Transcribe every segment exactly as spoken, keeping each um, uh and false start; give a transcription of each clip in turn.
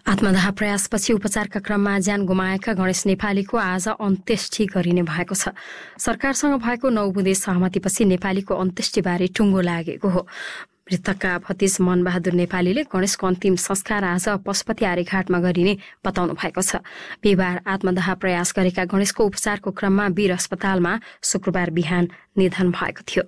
आत्मदाह प्रयासपछि उपचारका क्रममा ज्यान गुमाएका गणेश नेपालीको आज अन्त्येष्टि गरिने भएको छ। सरकारसँग भएको नौ बुँदे सहमतिपछि नेपालीको अन्त्येष्टिबारे टुङ्गो लागेको हो। मृतकका भतिज मनबहादुर नेपालीले गणेशको अन्तिम संस्कार आज पशुपति आर्यघाटमा गरिने बताउनु भएको छ। बिहिबार आत्मदाह प्रयास गरेका गणेशको उपचारको क्रममा वीर अस्पतालमा शुक्रबार बिहान निधन भएको थियो।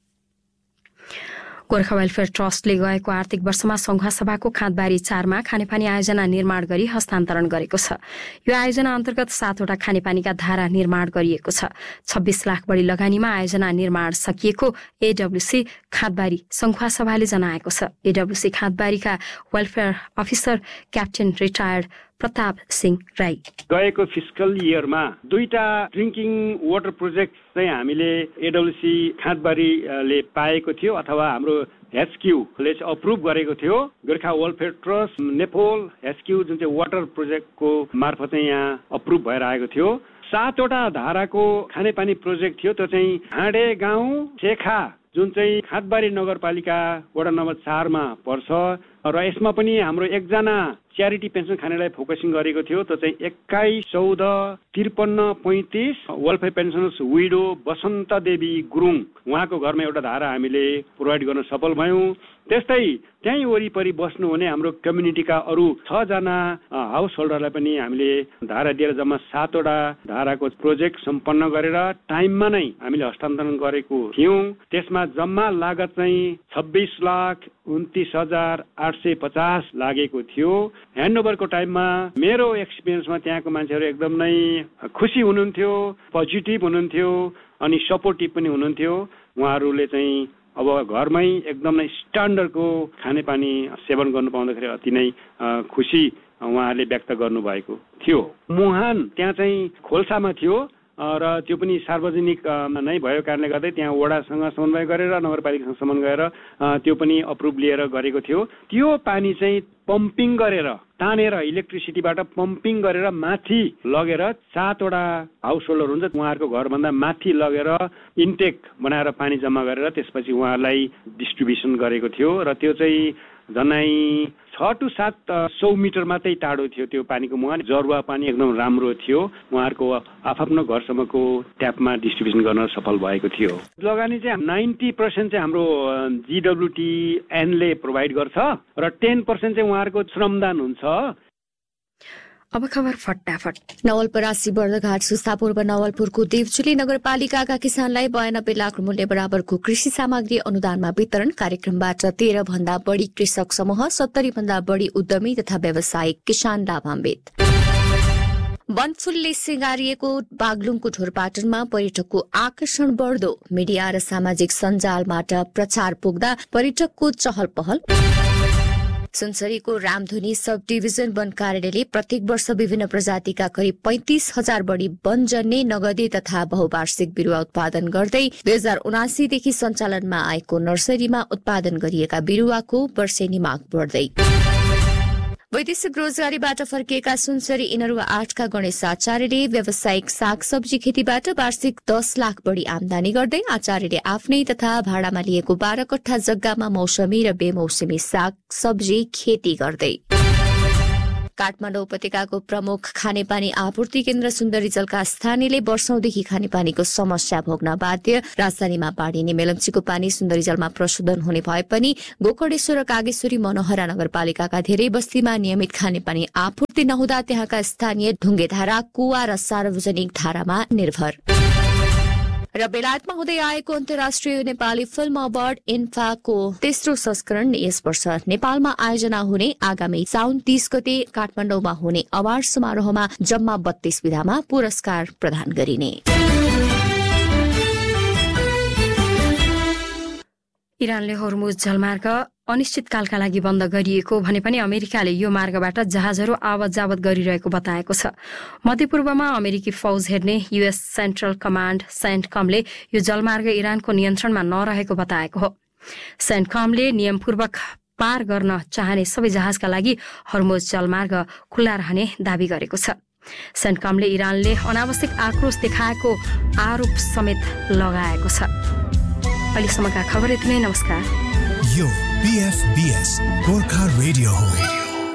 गोर्खा वेलफेयर ट्रस्टले गएको आर्थिक वर्षमा संघुवासभाको खाँदबारी चारमा खानेपानी आयोजना निर्माण गरी हस्तान्तरण गरेको छ। यो आयोजना अन्तर्गत सातवटा खानेपानीका धारा निर्माण गरिएको छ। छब्बीस लाख बढी लगानीमा आयोजना निर्माण सकिएको एडब्ल्यूसी खाँदबारी संघुवासभाले जनाएको छ। एडब्ल्यूसी खाँदबारीका welfare officer captain retired Pratap Singh Rai गएको फिस्कल इयरमा दुईटा ड्रिङ्किङ वाटर प्रोजेक्ट चाहिँ हामीले एडब्ल्यूसी खाँदबारीले पाएको थियो अथवा हाम्रो एचक्यूले चाहिँ अप्रुभ गरेको थियो। गोर्खा वेलफेयर ट्रस्ट नेपोल एचक्यू जुन चाहिँ वाटर प्रोजेक्टको मार्फत यहाँ अप्रुभ भएर आएको थियो। सातवटा धाराको खानेपानी प्रोजेक्ट थियो। त्यो चाहिँ हाँडे गाउँ चेखा जुन चाहिँ खाँदबारी नगरपालिका वडा नम्बर चारमा पर्छ र यसमा पनि हाम्रो एकजना च्यारिटी पेन्सन खानेलाई फोकसिङ गरेको थियो। त्यो चाहिँ एक्काइस चौध त्रिपन्न पैँतिस वेलफेयर पेन्सनर्स विडो बसन्त देवी गुरुङ उहाँको घरमा एउटा धारा हामीले प्रोभाइड गर्न सफल भयौँ। त्यस्तै त्यहीँ वरिपरि बस्नुहुने हाम्रो कम्युनिटीका अरू छजना हाउस होल्डरलाई पनि हामीले धारा दिएर जम्मा सातवटा धाराको प्रोजेक्ट सम्पन्न गरेर टाइममा नै हामीले हस्तान्तरण गरेको थियौँ। त्यसमा जम्मा लागत चाहिँ छब्बिस लाख उन्तिस हजार आठ सय पचास लागेको थियो। ह्यान्डओभरको टाइममा मेरो एक्सपिरियन्समा त्यहाँको मान्छेहरू एकदम नै खुसी हुनुहुन्थ्यो, पोजिटिभ हुनुहुन्थ्यो अनि सपोर्टिभ पनि हुनुहुन्थ्यो। उहाँहरूले चाहिँ अब घरमै एकदम नै स्ट्यान्डर्डको खानेपानी सेवन गर्नु पाउँदाखेरि अति नै खुसी उहाँहरूले व्यक्त गर्नुभएको थियो। मुहान त्यहाँ चाहिँ खोल्सामा थियो र त्यो पनि सार्वजनिक नै भएको कारणले गर्दै त्यहाँ वडासँग समन्वय गरेर नगरपालिकासँग समन्वय गरेर त्यो पनि अप्रुभ लिएर गरेको थियो। त्यो पानी चाहिँ पम्पिङ गरेर तानेर इलेक्ट्रिसिटीबाट पम्पिङ गरेर माथि लगेर सातवटा हाउस होल्डर हुन्छ उहाँहरूको घरभन्दा माथि लगेर इन्टेक बनाएर पानी जम्मा गरेर त्यसपछि उहाँहरूलाई डिस्ट्रिब्युसन गरेको थियो। र त्यो चाहिँ झन्डै छ टु सात सौ मिटर मात्रै टाढो थियो त्यो पानीको मुहान। जरुवा पानी एकदम राम्रो थियो। उहाँहरूको आफ्नो घरसम्मको ट्यापमा डिस्ट्रिब्युसन गर्न सफल भएको थियो। लगानी चाहिँ नाइन्टी पर्सेन्ट चाहिँ हाम्रो जिडब्ल्युटीएनले प्रोभाइड गर्छ र टेन पर्सेन्ट चाहिँ उहाँहरूको श्रमदान हुन्छ। अब खबर फटाफट। नवलपरासी बर्दघाट सुस्ता पूर्व नवलपुरको देवचुली नगरपालिकाका किसानलाई बयानब्बे लाख मूल्य बराबरको कृषि सामग्री अनुदानमा वितरण कार्यक्रमबाट तेह्र भन्दा बढ़ी कृषक समूह सत्तरी भन्दा बढ़ी उद्यमी तथा व्यावसायिक किसान लाभान्वित। वनफुलले सिंगारिएको बागलुङको ढोरपाटनमा पर्यटकको आकर्षण बढ्दो। मिडिया र सामाजिक सञ्जालबाट प्रचार पुग्दा पर्यटकको चहल पहल। सुनसरीको रामधुनी सब डिभिजन वन कार्यालयले प्रत्येक वर्ष विभिन्न प्रजातिका करिब पैंतिस हजार बढ़ी वनजन्य नगदे तथा बहुवार्षिक बिरुवा उत्पादन गर्दै दुई हजार उनासीदेखि सञ्चालनमा आएको नर्सरीमा उत्पादन गरिएका बिरुवाको वर्षेनी माग बढ्दै। वैदेशिक रोजगारीबाट फर्किएका सुनसरी इनरुवा आठका गणेश आचार्यले व्यावसायिक सागसब्जी खेतीबाट वार्षिक दस लाख बढ़ी आमदानी गर्दै आचार्यले आफ्नै तथा भाडामा लिएको बाह्र कट्ठा जग्गामा मौसमी र बेमौसमी साग सब्जी खेती गर्दै। काठमाडौँ उपत्यकाको प्रमुख खानेपानी आपूर्ति केन्द्र सुन्दरी जलका स्थानीयले वर्षौंदेखि खानेपानीको समस्या भोग्न बाध्य। राजधानीमा बाढ़िने मेलम्चीको पानी सुन्दरी जलमा प्रशोधन हुने भए पनि गोकर्णेश्वर र कागेश्वरी मनोहरा नगरपालिकाका धेरै बस्तीमा नियमित खानेपानी आपूर्ति नहुँदा त्यहाँका स्थानीय ढुङ्गे धारा, कुवा र सार्वजनिक धारामा निर्भर। र बेलायतमा हुँदै आएको अन्तर्राष्ट्रिय नेपाली फिल्म अवार्ड इन्फाको तेस्रो संस्करण यस वर्ष नेपालमा आयोजना हुने आगामी साउन तीस गते काठमाडौँमा हुने अवार्ड समारोहमा जम्मा बत्तीस विधामा पुरस्कार प्रदान गरिने। इरानले होर्मुज जलमार्ग अनिश्चितकालका लागि बन्द गरिएको भने पनि अमेरिकाले यो मार्गबाट जहाजहरू आवत जावत गरिरहेको बताएको छ। मध्यपूर्वमा अमेरिकी फौज हेर्ने युएस सेन्ट्रल कमाण्ड सेन्टकमले यो जलमार्ग इरानको नियन्त्रणमा नरहेको बताएको हो। सेन्टकमले नियमपूर्वक पार गर्न चाहने सबै जहाजका लागि होर्मुज जलमार्ग खुल्ला रहने दावी गरेको छ। सेन्टकमले इरानले अनावश्यक आक्रोश देखाएको आरोप समेत लगाएको छ। अहिलेसम्मका खबर यति नै। नमस्कार। यो बीएफबीएस गोर्खा रेडियो हो।